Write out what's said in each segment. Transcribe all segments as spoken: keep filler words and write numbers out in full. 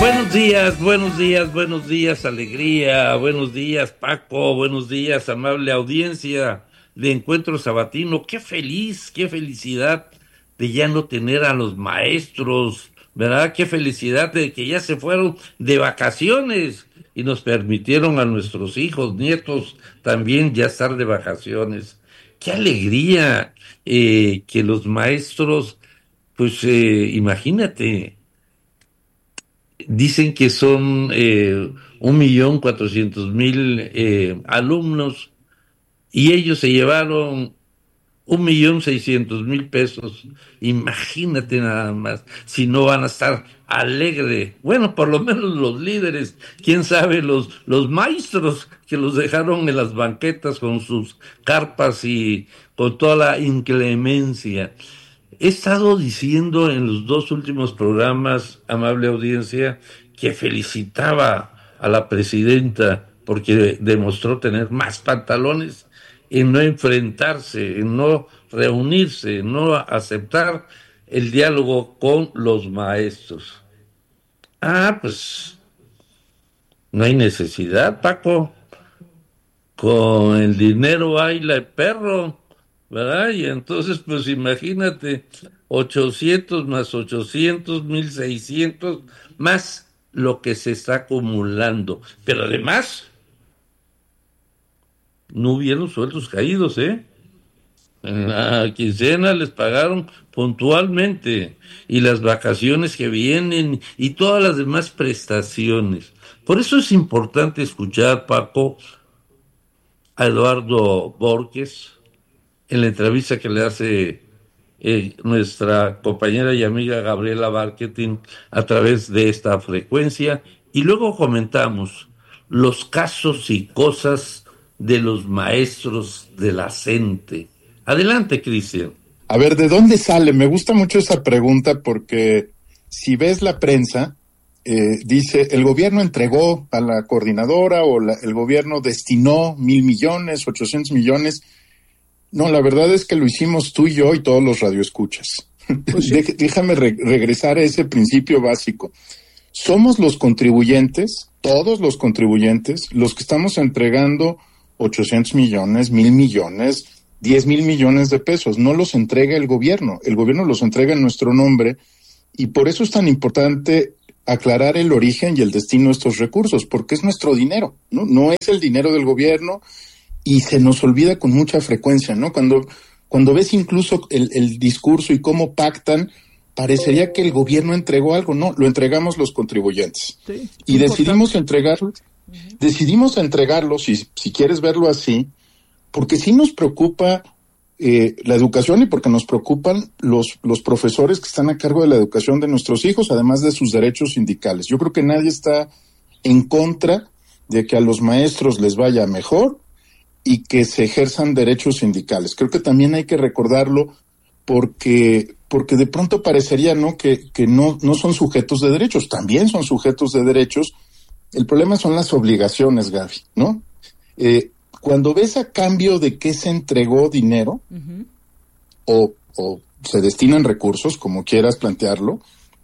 Buenos días, buenos días, buenos días, alegría, buenos días, Paco, buenos días, amable audiencia de Encuentro Sabatino. Qué feliz, qué felicidad de ya no tener a los maestros, ¿verdad? Qué felicidad de que ya se fueron de vacaciones y nos permitieron a nuestros hijos, nietos, también ya estar de vacaciones. Qué alegría eh, que los maestros, pues eh, imagínate, dicen que son eh, un millón cuatrocientos mil eh, alumnos y ellos se llevaron un millón seiscientos mil pesos. Imagínate nada más, si no van a estar alegre. Bueno, por lo menos los líderes, quién sabe, los, los maestros que los dejaron en las banquetas con sus carpas y con toda la inclemencia. He estado diciendo en los dos últimos programas, amable audiencia, que felicitaba a la presidenta porque demostró tener más pantalones en no enfrentarse, en no reunirse, en no aceptar el diálogo con los maestros. Ah, pues no hay necesidad, Paco. Con el dinero baila el perro, ¿verdad? Y entonces, pues imagínate, ochocientos más ochocientos, mil seiscientos, más lo que se está acumulando. Pero además, no hubieron sueldos caídos, ¿eh? En la quincena les pagaron puntualmente, y las vacaciones que vienen y todas las demás prestaciones. Por eso es importante escuchar, Paco, a Eduardo Borges en la entrevista que le hace eh, nuestra compañera y amiga Gabriela Barquetín a través de esta frecuencia, y luego comentamos los casos y cosas de los maestros de la CENTE. Adelante, Cristian. A ver, ¿de dónde sale? Me gusta mucho esa pregunta porque si ves la prensa, eh, dice, el gobierno entregó a la coordinadora o la, el gobierno destinó mil millones, ochocientos millones. No, la verdad es que lo hicimos tú y yo y todos los radioescuchas. Pues sí. Dej, déjame re, regresar a ese principio básico. Somos los contribuyentes, todos los contribuyentes, los que estamos entregando ochocientos millones, mil millones, diez mil millones de pesos. No los entrega el gobierno. El gobierno los entrega en nuestro nombre, y por eso es tan importante aclarar el origen y el destino de estos recursos, porque es nuestro dinero, ¿no? No es el dinero del gobierno, y se nos olvida con mucha frecuencia, ¿no? Cuando, cuando ves incluso el, el discurso y cómo pactan, parecería que el gobierno entregó algo. No, lo entregamos los contribuyentes. Sí, y decidimos entregarlo, uh-huh. decidimos entregarlo, si, si quieres verlo así, porque sí nos preocupa eh, la educación, y porque nos preocupan los, los profesores que están a cargo de la educación de nuestros hijos, además de sus derechos sindicales. Yo creo que nadie está en contra de que a los maestros les vaya mejor y que se ejerzan derechos sindicales. Creo que también hay que recordarlo, porque porque de pronto parecería, ¿no?, que, que no, no son sujetos de derechos. También son sujetos de derechos. El problema son las obligaciones, Gaby, ¿no? Eh, cuando ves a cambio de qué se entregó dinero, uh-huh. o, o se destinan recursos, como quieras plantearlo,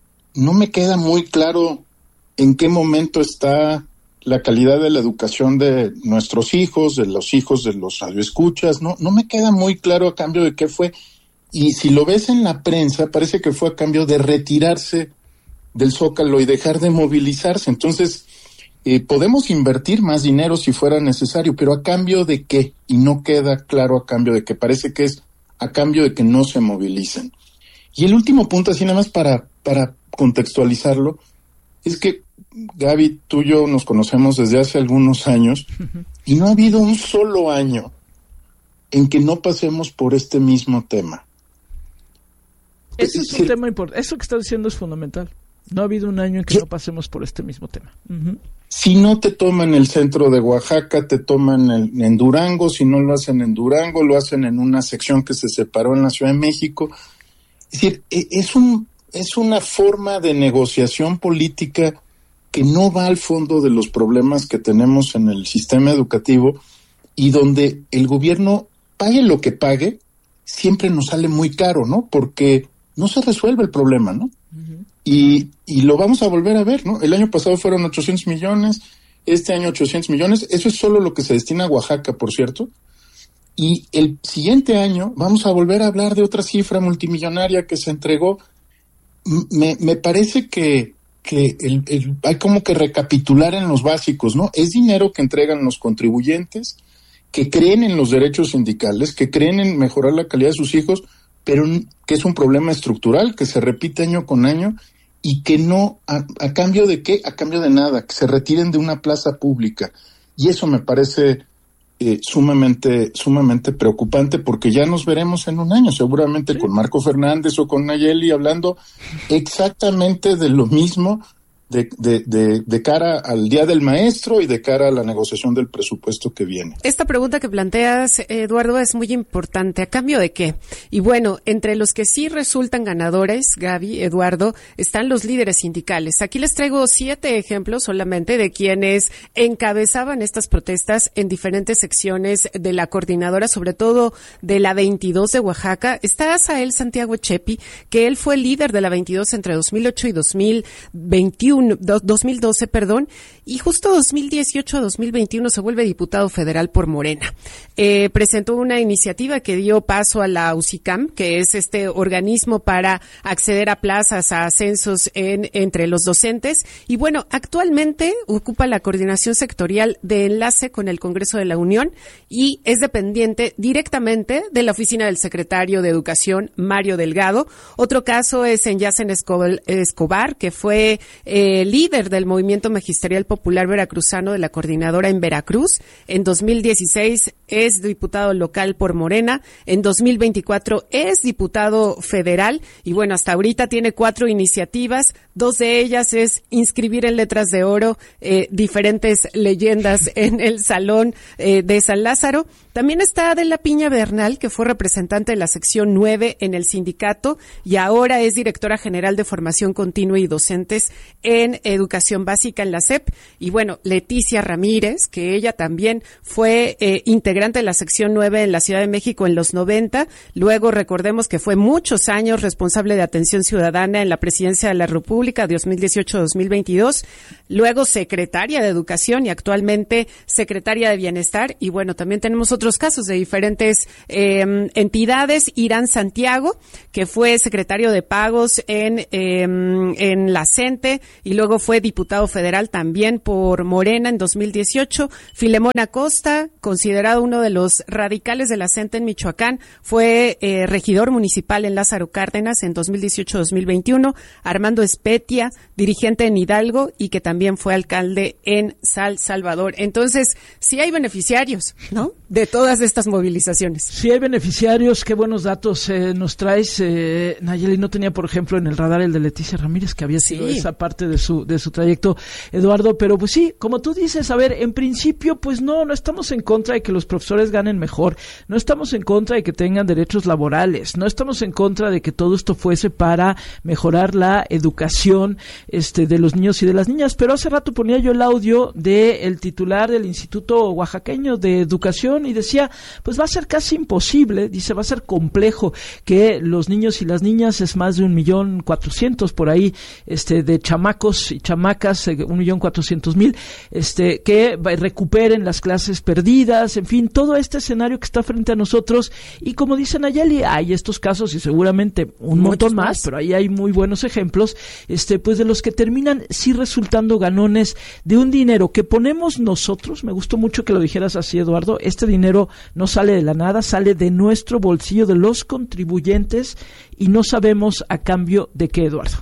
no me queda muy claro en qué momento está la calidad de la educación de nuestros hijos, de los hijos de los radioescuchas. No, no me queda muy claro a cambio de qué fue. Y si lo ves en la prensa, parece que fue a cambio de retirarse del Zócalo y dejar de movilizarse. Entonces, eh, podemos invertir más dinero si fuera necesario, pero ¿a cambio de qué? Y no queda claro a cambio de qué. Parece que es a cambio de que no se movilicen. Y el último punto, así nada más para, para contextualizarlo, es que, Gaby, tú y yo nos conocemos desde hace algunos años, y no ha habido un solo año en que no pasemos por este mismo tema. Ese es un sí. tema importante. Eso que estás diciendo es fundamental. No ha habido un año en que ¿Qué? no pasemos por este mismo tema. Uh-huh. Si no te toman el centro de Oaxaca, te toman el, en Durango. Si no lo hacen en Durango, lo hacen en una sección que se separó en la Ciudad de México. Es decir, es un es una forma de negociación política que no va al fondo de los problemas que tenemos en el sistema educativo, y donde el gobierno, pague lo que pague, siempre nos sale muy caro, ¿no? Porque no se resuelve el problema, ¿no? Uh-huh. y, y lo vamos a volver a ver, ¿no? El año pasado fueron ochocientos millones, este año ochocientos millones, eso es solo lo que se destina a Oaxaca, por cierto, y el siguiente año vamos a volver a hablar de otra cifra multimillonaria que se entregó. Me, me parece que, que el, el, hay como que recapitular en los básicos, ¿no? Es dinero que entregan los contribuyentes, que creen en los derechos sindicales, que creen en mejorar la calidad de sus hijos, pero que es un problema estructural, que se repite año con año, y que no, a, a cambio de qué, a cambio de nada, que se retiren de una plaza pública. Y eso me parece eh, sumamente, sumamente preocupante, porque ya nos veremos en un año, seguramente sí, con Marco Fernández o con Nayeli, hablando exactamente de lo mismo, De, de, de, de cara al Día del Maestro y de cara a la negociación del presupuesto que viene. Esta pregunta que planteas, Eduardo, es muy importante. ¿A cambio de qué? Y bueno, entre los que sí resultan ganadores, Gaby, Eduardo, están los líderes sindicales. Aquí les traigo siete ejemplos solamente de quienes encabezaban estas protestas en diferentes secciones de la coordinadora, sobre todo de la veintidós de Oaxaca. Está Asael Santiago Chepi, que él fue líder de la veintidós entre dos mil ocho y dos mil veintiuno. dos mil doce, perdón, y justo dos mil dieciocho a dos mil veintiuno se vuelve diputado federal por Morena. Eh, presentó una iniciativa que dio paso a la UCICAM, que es este organismo para acceder a plazas, a ascensos en, entre los docentes, y bueno, actualmente ocupa la coordinación sectorial de enlace con el Congreso de la Unión y es dependiente directamente de la oficina del secretario de Educación, Mario Delgado. Otro caso es en Yacen Escobar, que fue eh, Eh, líder del Movimiento Magisterial Popular Veracruzano de la Coordinadora en Veracruz. En dos mil dieciséis es diputado local por Morena. En dos mil veinticuatro es diputado federal. Y bueno, hasta ahorita tiene cuatro iniciativas. Dos de ellas es inscribir en letras de oro eh, diferentes leyendas en el Salón eh, de San Lázaro. También está Adela Piña Bernal, que fue representante de la sección nueve en el sindicato y ahora es directora general de formación continua y docentes en educación básica en la S E P. Y bueno, Leticia Ramírez, que ella también fue eh, integrante de la sección nueve en la Ciudad de México en los noventa. Luego recordemos que fue muchos años responsable de atención ciudadana en la presidencia de la República de dos mil dieciocho a dos mil veintidós. Luego secretaria de Educación y actualmente secretaria de Bienestar. Y bueno, también tenemos otros casos de diferentes eh, entidades. Irán Santiago, que fue secretario de Pagos en, eh, en la CENTE y luego fue diputado federal también por Morena en dos mil dieciocho. Filemón Acosta, considerado uno de los radicales de la CENTE en Michoacán, fue eh, regidor municipal en Lázaro Cárdenas en dos mil dieciocho a dos mil veintiuno. Armando Espetia, dirigente en Hidalgo y que también fue alcalde en San Salvador. Entonces, sí hay beneficiarios, ¿no?, de todas estas movilizaciones. Sí hay beneficiarios, qué buenos datos eh, nos traes, eh, Nayeli. No tenía, por ejemplo, en el radar el de Leticia Ramírez, que había sido sí. esa parte de su de su trayecto, Eduardo, pero pues sí, como tú dices, a ver, en principio, pues no, no estamos en contra de que los profesores ganen mejor, no estamos en contra de que tengan derechos laborales, no estamos en contra de que todo esto fuese para mejorar la educación este de los niños y de las niñas, pero hace rato ponía yo el audio de el titular del Instituto Oaxaqueño de Educación y decía, pues va a ser casi imposible, dice, va a ser complejo que los niños y las niñas, es más de un millón cuatrocientos por ahí, este, de chamacos y chamacas, un millón cuatrocientos mil, este, que recuperen las clases perdidas, en fin, todo este escenario que está frente a nosotros. Y como dice Nayeli, hay estos casos y seguramente un Muchos montón más, más, pero ahí hay muy buenos ejemplos, este, pues de los que terminan sí resultando ganones de un dinero que ponemos nosotros. Me gustó mucho que lo dijeras así, Eduardo. Este dinero no sale de la nada, sale de nuestro bolsillo, de los contribuyentes, y no sabemos a cambio de qué, Eduardo.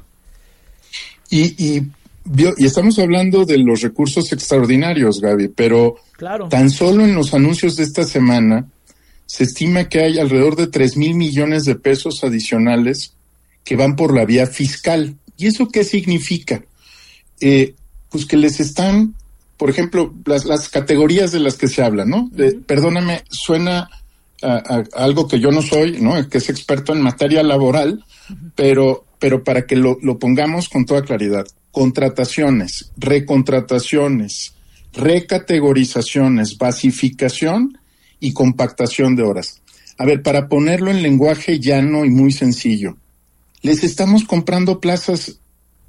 Y, y, y estamos hablando de los recursos extraordinarios, Gaby, pero claro, tan solo en los anuncios de esta semana se estima que hay alrededor de tres mil millones de pesos adicionales que van por la vía fiscal. ¿Y eso qué significa? Eh, pues que les están, por ejemplo, las, las categorías de las que se habla, ¿no? De, uh-huh. Perdóname, suena a, a, a algo que yo no soy, ¿no? Que es experto en materia laboral, uh-huh. pero, pero para que lo, lo pongamos con toda claridad. Contrataciones, recontrataciones, recategorizaciones, basificación y compactación de horas. A ver, para ponerlo en lenguaje llano y muy sencillo, les estamos comprando plazas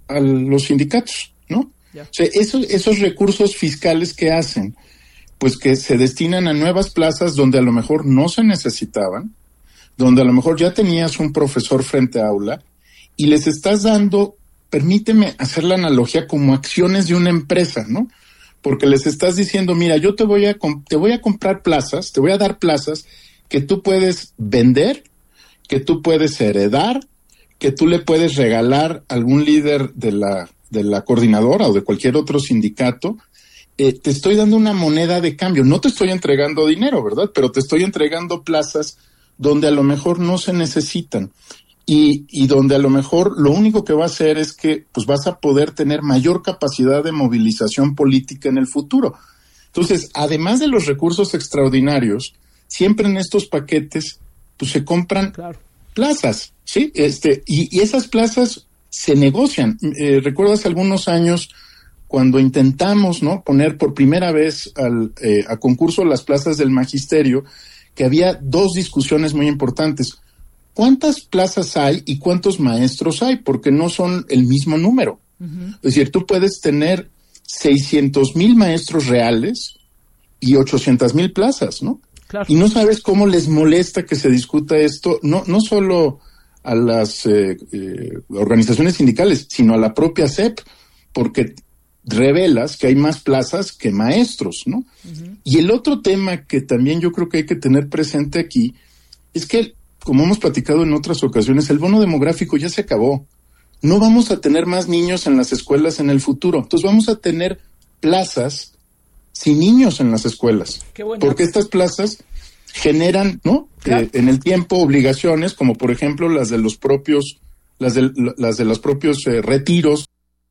a los sindicatos, ¿no? Yeah. O sea, esos, esos recursos fiscales que hacen, pues que se destinan a nuevas plazas donde a lo mejor no se necesitaban, donde a lo mejor ya tenías un profesor frente a aula, y les estás dando, permíteme hacer la analogía como acciones de una empresa, ¿no? Porque les estás diciendo, mira, yo te voy a te voy a comprar plazas, te voy a dar plazas que tú puedes vender, que tú puedes heredar, que tú le puedes regalar a algún líder de la de la coordinadora o de cualquier otro sindicato. Eh, te estoy dando una moneda de cambio, no te estoy entregando dinero, ¿verdad? Pero te estoy entregando plazas donde a lo mejor no se necesitan. Y, y donde a lo mejor lo único que va a hacer es que pues vas a poder tener mayor capacidad de movilización política en el futuro. Entonces, además de los recursos extraordinarios, siempre en estos paquetes pues se compran claro. plazas, ¿sí? Este, y, y esas plazas se negocian. Eh, recuerdo hace algunos años cuando intentamos, ¿no?, poner por primera vez al, eh, a concurso las plazas del magisterio, que había dos discusiones muy importantes. ¿Cuántas plazas hay y cuántos maestros hay? Porque no son el mismo número. Uh-huh. Es decir, tú puedes tener seiscientos mil maestros reales y ochocientas mil plazas, ¿no? Claro. Y no sabes cómo les molesta que se discuta esto, no, no solo a las eh, eh, organizaciones sindicales, sino a la propia S E P, porque revelas que hay más plazas que maestros, ¿no? Uh-huh. Y el otro tema que también yo creo que hay que tener presente aquí es que, como hemos platicado en otras ocasiones, el bono demográfico ya se acabó. No vamos a tener más niños en las escuelas en el futuro. Entonces vamos a tener plazas sin niños en las escuelas. Qué bueno. Porque estas plazas generan, ¿no?, claro. eh, en el tiempo obligaciones, como por ejemplo las de los propios, las de, las de los propios eh, retiros.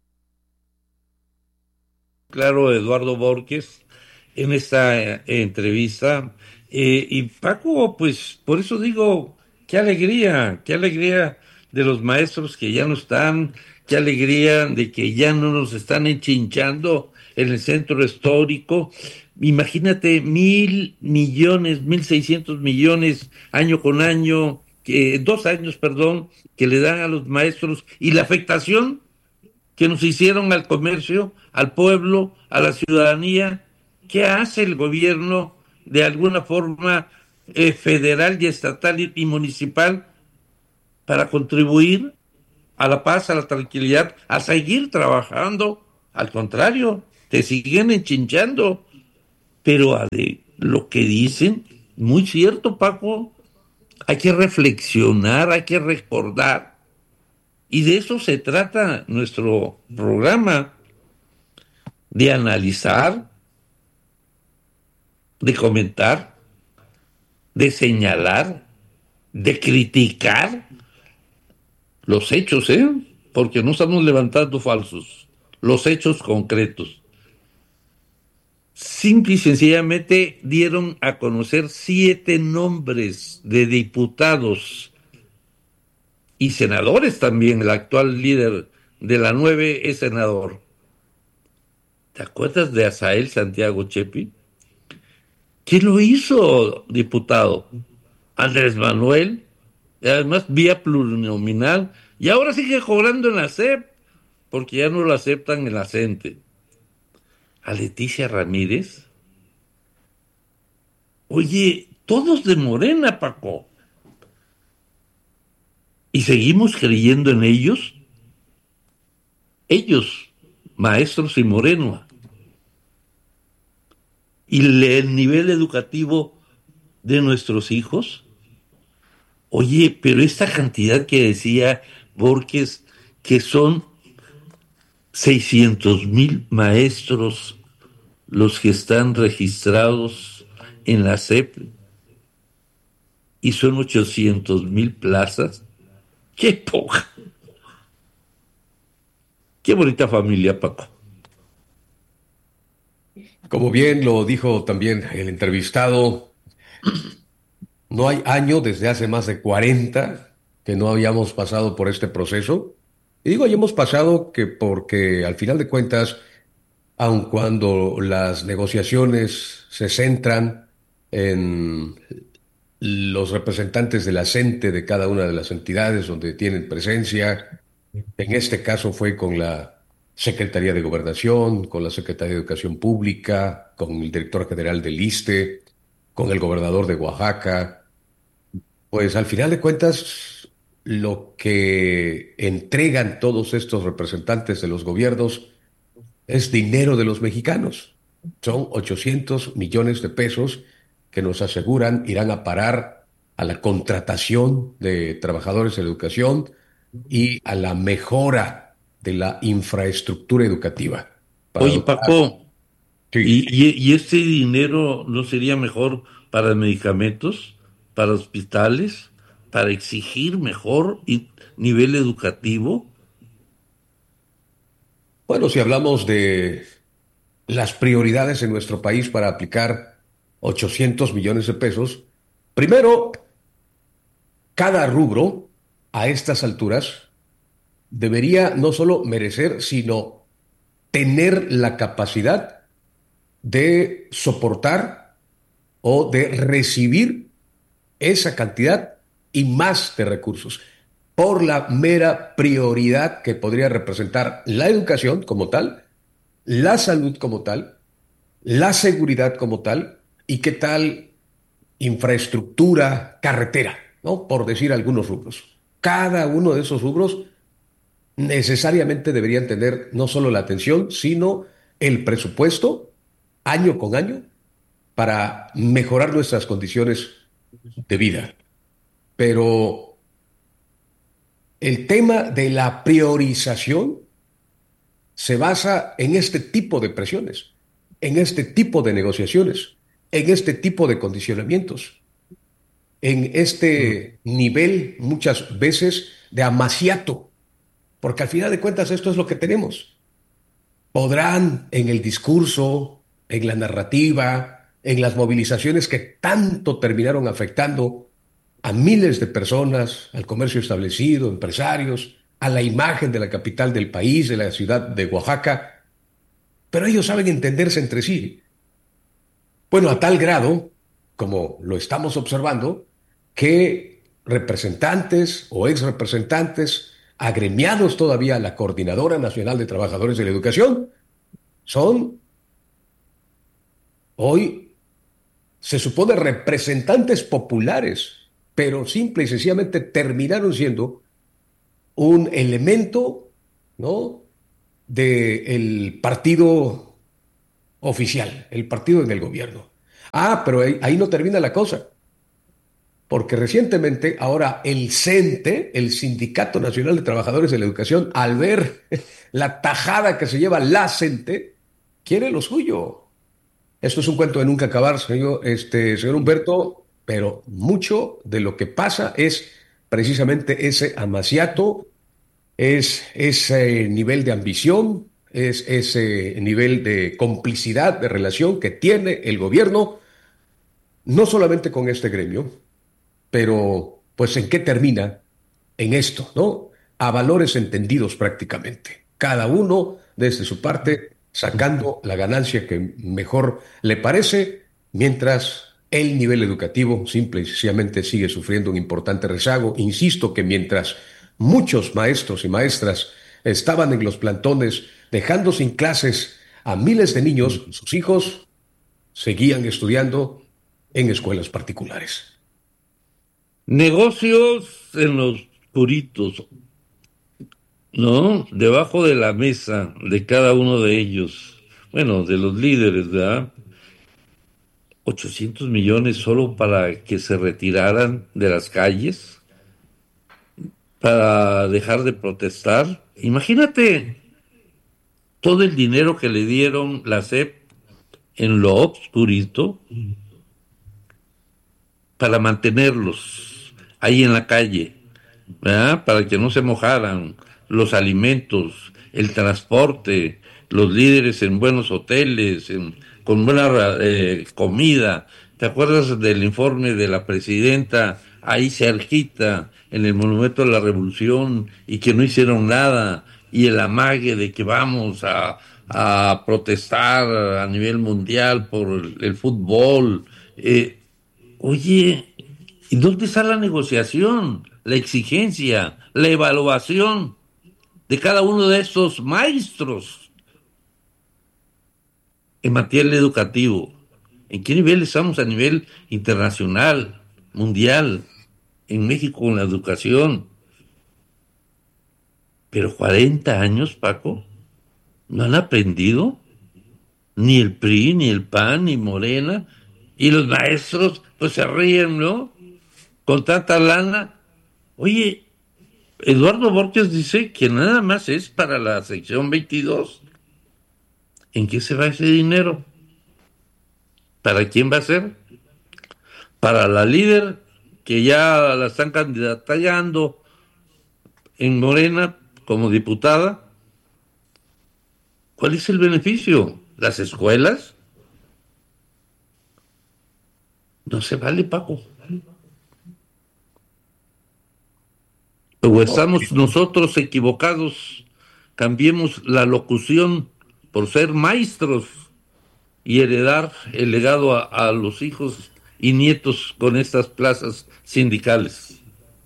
Claro, Eduardo Borges, en esta eh, entrevista. Eh, y Paco, pues por eso digo, qué alegría, qué alegría de los maestros que ya no están, qué alegría de que ya no nos están enchinchando en el centro histórico. Imagínate, mil millones, mil seiscientos millones año con año, que, dos años, perdón, que le dan a los maestros, y la afectación que nos hicieron al comercio, al pueblo, a la ciudadanía. ¿Qué hace el gobierno de alguna forma eh, federal y estatal y, y municipal para contribuir a la paz, a la tranquilidad, a seguir trabajando? Al contrario, te siguen enchinchando. Pero a de lo que dicen, muy cierto, Paco, hay que reflexionar, hay que recordar, y de eso se trata nuestro programa, de analizar, de comentar, de señalar, de criticar los hechos, ¿eh? Porque no estamos levantando falsos, los hechos concretos. Simple y sencillamente dieron a conocer siete nombres de diputados y senadores también. El actual líder de la nueve es senador. ¿Te acuerdas de Asael Santiago Chepi? ¿Quién lo hizo diputado? Andrés Manuel, y además vía plurinominal, y ahora sigue cobrando en la S E P, porque ya no lo aceptan en la CENTE. A Leticia Ramírez. Oye, todos de Morena, Paco. ¿Y seguimos creyendo en ellos? Ellos, maestros y Moreno. ¿Y el nivel educativo de nuestros hijos? Oye, pero esta cantidad que decía Borges, que son seiscientos mil maestros los que están registrados en la S E P, y son ochocientos mil plazas. ¡Qué poca! ¡Qué bonita familia, Paco! Como bien lo dijo también el entrevistado, no hay año desde hace más de cuarenta que no habíamos pasado por este proceso. Y digo, hayamos pasado que porque al final de cuentas, aun cuando las negociaciones se centran en los representantes de la CENTE de cada una de las entidades donde tienen presencia, En este caso fue con la Secretaría de Gobernación, con la Secretaría de Educación Pública, con el director general del ISSSTE, con el gobernador de Oaxaca. Pues al final de cuentas, lo que entregan todos estos representantes de los gobiernos es dinero de los mexicanos. Son ochocientos millones de pesos que nos aseguran irán a parar a la contratación de trabajadores de la educación y a la mejora de la infraestructura educativa. Para Oye, dotar- Paco, Sí. ¿y, y, y este dinero no sería mejor para medicamentos, para hospitales, para exigir mejor i- nivel educativo? Bueno, si hablamos de las prioridades en nuestro país para aplicar ochocientos millones de pesos, primero, cada rubro a estas alturas debería no solo merecer, sino tener la capacidad de soportar o de recibir esa cantidad y más de recursos por la mera prioridad que podría representar la educación como tal, la salud como tal, la seguridad como tal y qué tal infraestructura, carretera, ¿no? Por decir algunos rubros. Cada uno de esos rubros necesariamente deberían tener no solo la atención, sino el presupuesto año con año para mejorar nuestras condiciones de vida. Pero el tema de la priorización se basa en este tipo de presiones, en este tipo de negociaciones, en este tipo de condicionamientos, en este nivel muchas veces de amaciato, porque al final de cuentas esto es lo que tenemos. Podrán en el discurso, en la narrativa, en las movilizaciones que tanto terminaron afectando a miles de personas, al comercio establecido, empresarios, a la imagen de la capital del país, de la ciudad de Oaxaca, pero ellos saben entenderse entre sí. Bueno, a tal grado, como lo estamos observando, que representantes o ex representantes agremiados todavía a la Coordinadora Nacional de Trabajadores de la Educación son hoy, se supone, representantes populares, pero simple y sencillamente terminaron siendo un elemento, ¿no?, del partido oficial, el partido en el gobierno. Ah, pero ahí, ahí no termina la cosa, porque recientemente ahora el CENTE, el Sindicato Nacional de Trabajadores de la Educación, al ver la tajada que se lleva la CENTE, quiere lo suyo. Esto es un cuento de nunca acabar, señor, este, señor Humberto, pero mucho de lo que pasa es precisamente ese amaciato, es ese nivel de ambición, es ese nivel de complicidad, de relación que tiene el gobierno, no solamente con este gremio, pero pues en qué termina en esto, ¿no? A valores entendidos prácticamente. Cada uno desde su parte sacando la ganancia que mejor le parece, mientras el nivel educativo simple y sencillamente sigue sufriendo un importante rezago. Insisto que mientras muchos maestros y maestras estaban en los plantones dejando sin clases a miles de niños, sus hijos seguían estudiando en escuelas particulares. Negocios en los puritos, ¿no? Debajo de la mesa de cada uno de ellos, bueno, de los líderes, ¿verdad? ochocientos millones solo para que se retiraran de las calles, para dejar de protestar. Imagínate todo el dinero que le dieron la S E P en lo obscurito para mantenerlos ahí en la calle, ¿verdad? Para que no se mojaran, los alimentos, el transporte, los líderes en buenos hoteles, en, con buena eh, comida. ¿Te acuerdas del informe de la presidenta ahí cerquita, en el Monumento a la Revolución, y que no hicieron nada? Y el amague de que vamos a, a protestar a nivel mundial por el, el fútbol. Eh, Oye, ¿y dónde está la negociación, la exigencia, la evaluación? de cada uno de estos maestros en materia educativa. ¿En qué nivel estamos a nivel internacional, mundial, en México con la educación? Pero cuarenta años, Paco, ¿no han aprendido? Ni el P R I, ni el P A N, ni Morena, y los maestros pues se ríen, ¿no? Con tanta lana. Oye, Eduardo Borges dice que nada más es para la sección veintidós. ¿En qué se va ese dinero? ¿Para quién va a ser? Para la líder, que ya la están candidatando en Morena como diputada. ¿Cuál es el beneficio? ¿Las escuelas? No se vale, Paco. O estamos nosotros equivocados. Cambiemos la locución por ser maestros y heredar el legado a, a los hijos y nietos con estas plazas sindicales.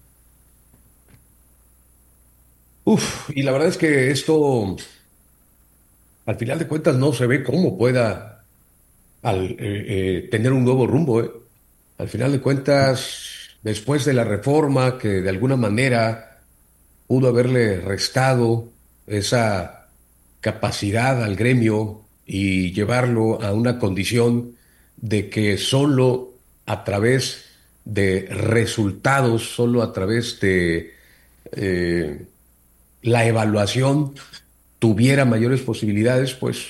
Uf, y la verdad es que esto, al final de cuentas, no se ve cómo pueda al, eh, eh, tener un nuevo rumbo, ¿eh? Al final de cuentas, después de la reforma que de alguna manera pudo haberle restado esa capacidad al gremio y llevarlo a una condición de que solo a través de resultados, solo a través de eh, la evaluación tuviera mayores posibilidades, pues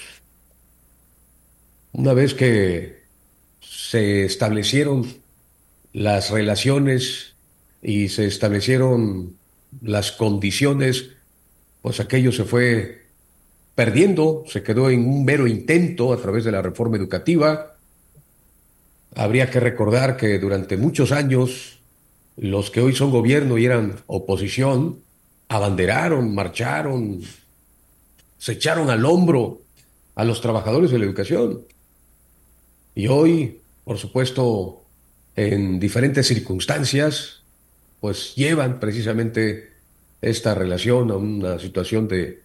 una vez que se establecieron las relaciones y se establecieron las condiciones, pues aquello se fue perdiendo, se quedó en un mero intento a través de la reforma educativa. Habría que recordar que durante muchos años los que hoy son gobierno y eran oposición abanderaron, marcharon, se echaron al hombro a los trabajadores de la educación. Y hoy, por supuesto, en diferentes circunstancias, pues llevan precisamente esta relación a una situación de,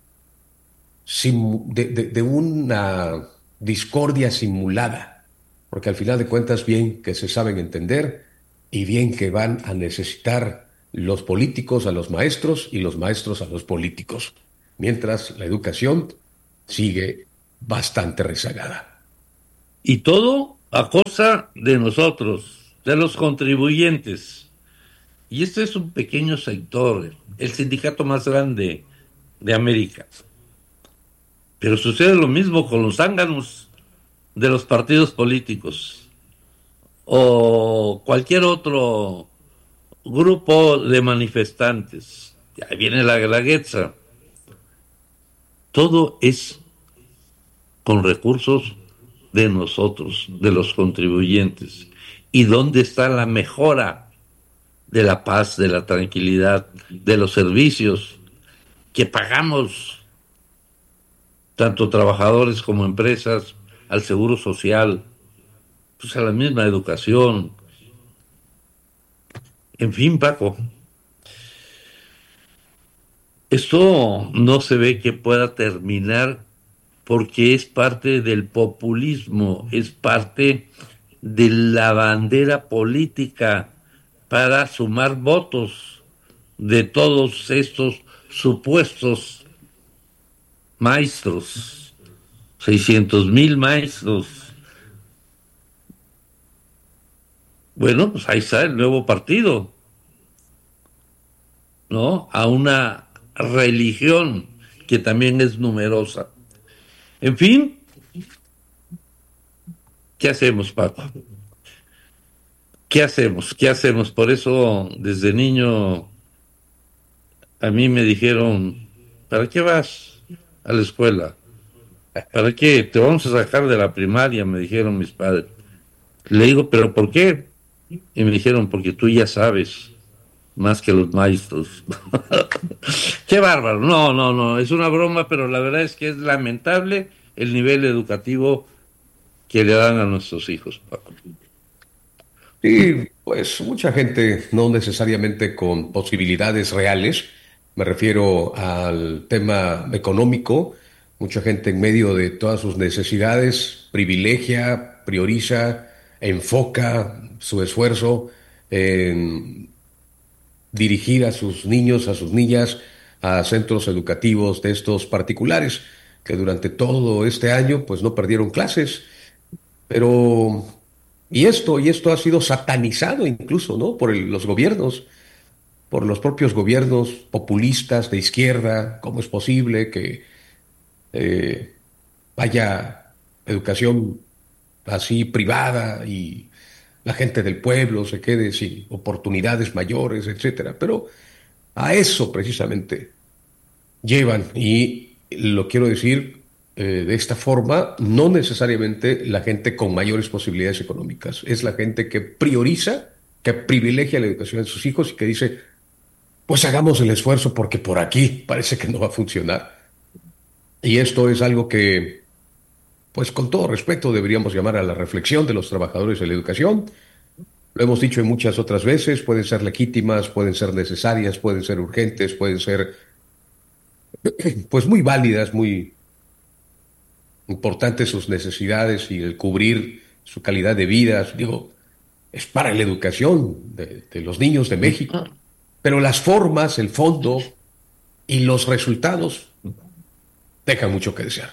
de, de, de una discordia simulada, porque al final de cuentas bien que se saben entender y bien que van a necesitar los políticos a los maestros y los maestros a los políticos, mientras la educación sigue bastante rezagada. Y todo a costa de nosotros, de los contribuyentes. Y este es un pequeño sector, el sindicato más grande de América. Pero sucede lo mismo con los zánganos de los partidos políticos o cualquier otro grupo de manifestantes. Ahí viene la Guelaguetza. Todo es con recursos de nosotros, de los contribuyentes. ¿Y dónde está la mejora de la paz, de la tranquilidad, de los servicios que pagamos, tanto trabajadores como empresas, al seguro social, pues a la misma educación? En fin, Paco, esto no se ve que pueda terminar porque es parte del populismo, es parte de la bandera política para sumar votos de todos estos supuestos maestros, seiscientos mil maestros. Bueno, pues ahí está el nuevo partido, ¿no? A una religión que también es numerosa. En fin, ¿qué hacemos, Paco? ¿Qué hacemos? ¿Qué hacemos? Por eso, desde niño, a mí me dijeron, ¿para qué vas a la escuela? ¿Para qué? Te vamos a sacar de la primaria, me dijeron mis padres. Le digo, ¿pero por qué? Y me dijeron, porque tú ya sabes más que los maestros. Qué bárbaro. No, no, no, es una broma, pero la verdad es que es lamentable el nivel educativo que le dan a nuestros hijos, Paco. Sí, pues mucha gente no necesariamente con posibilidades reales, me refiero al tema económico. Mucha gente en medio de todas sus necesidades privilegia, prioriza, enfoca su esfuerzo en dirigir a sus niños, a sus niñas, a centros educativos de estos particulares, que durante todo este año pues no perdieron clases. Pero, y esto, y esto ha sido satanizado incluso, ¿no? Por el- los gobiernos, por los propios gobiernos populistas de izquierda. ¿Cómo es posible que eh, haya educación así privada y la gente del pueblo se quede sin oportunidades mayores, etcétera? Pero a eso precisamente llevan, y lo quiero decir eh, de esta forma, no necesariamente la gente con mayores posibilidades económicas, es la gente que prioriza, que privilegia la educación de sus hijos y que dice, pues hagamos el esfuerzo porque por aquí parece que no va a funcionar. Y esto es algo que, pues con todo respeto, deberíamos llamar a la reflexión de los trabajadores de la educación. Lo hemos dicho en muchas otras veces, pueden ser legítimas, pueden ser necesarias, pueden ser urgentes, pueden ser pues muy válidas, muy importantes sus necesidades y el cubrir su calidad de vida. Digo, es para la educación de, de los niños de México, pero las formas, el fondo y los resultados dejan mucho que desear.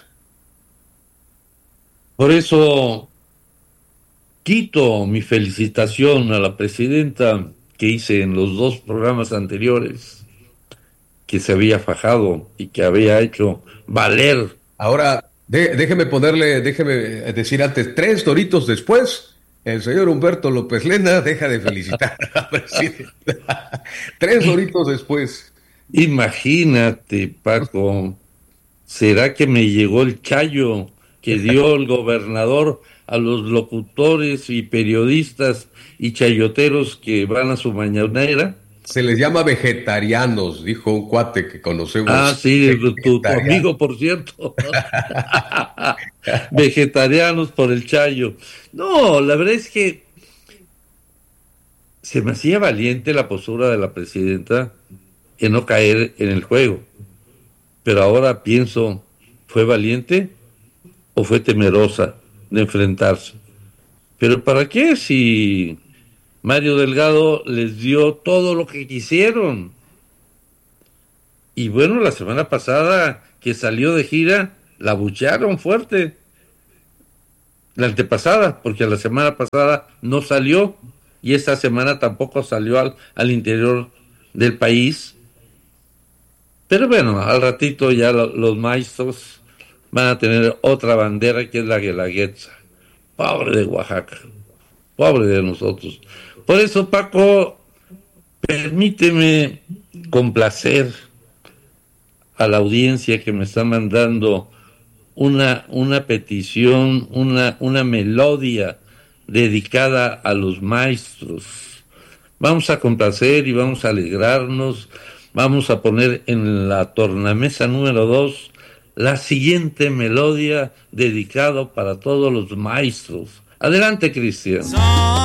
Por eso quito mi felicitación a la presidenta que hice en los dos programas anteriores, que se había fajado y que había hecho valer. Ahora, de- déjeme ponerle, déjeme decir antes, tres doritos después, el señor Humberto López Lena deja de felicitar a la presidenta. Tres doritos después. Imagínate, Paco, ¿será que me llegó el chayo que dio el gobernador a los locutores y periodistas y chayoteros que van a su mañanera? Se les llama vegetarianos, dijo un cuate que conocemos. Ah, sí, tu, tu Vegetariano. amigo, por cierto. Vegetarianos por el chayo. No, la verdad es que se me hacía valiente la postura de la presidenta en no caer en el juego. Pero ahora pienso, ¿fue valiente o fue temerosa de enfrentarse? Pero ¿para qué si Mario Delgado les dio todo lo que quisieron? Y bueno, la semana pasada que salió de gira, la abuchearon fuerte. La antepasada, porque la semana pasada no salió y esta semana tampoco salió al, al interior del país. Pero bueno, al ratito ya lo- los maestros van a tener otra bandera que es la guelaguetza. Pobre de Oaxaca, pobre de nosotros. Por eso, Paco, permíteme complacer a la audiencia que me está mandando una, una petición, una, una melodía dedicada a los maestros. Vamos a complacer y vamos a alegrarnos. Vamos a poner en la tornamesa número dos la siguiente melodía dedicada para todos los maestros. Adelante, Cristian.